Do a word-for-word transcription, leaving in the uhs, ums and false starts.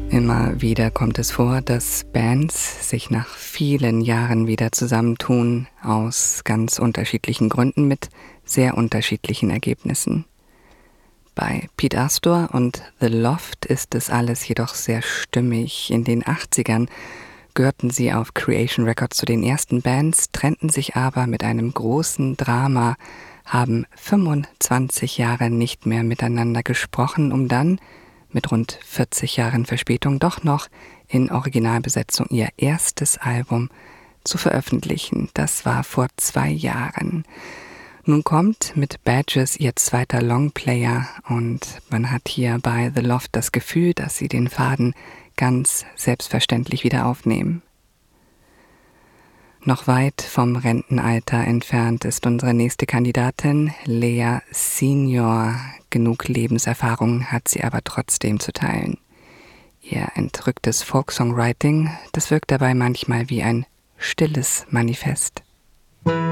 Immer wieder kommt es vor, dass Bands sich nach vielen Jahren wieder zusammentun, aus ganz unterschiedlichen Gründen mit sehr unterschiedlichen Ergebnissen. Bei Pete Astor und The Loft ist es alles jedoch sehr stimmig. In den achtzigern gehörten sie auf Creation Records zu den ersten Bands, trennten sich aber mit einem großen Drama, haben fünfundzwanzig Jahre nicht mehr miteinander gesprochen, um dann mit rund vierzig Jahren Verspätung doch noch in Originalbesetzung ihr erstes Album zu veröffentlichen. Das war vor zwei Jahren. Nun kommt mit Badges ihr zweiter Longplayer und man hat hier bei The Loft das Gefühl, dass sie den Faden ganz selbstverständlich wieder aufnehmen. Noch weit vom Rentenalter entfernt ist unsere nächste Kandidatin, Lea Senior. Genug Lebenserfahrung hat sie aber trotzdem zu teilen. Ihr entrücktes Folksongwriting, das wirkt dabei manchmal wie ein stilles Manifest.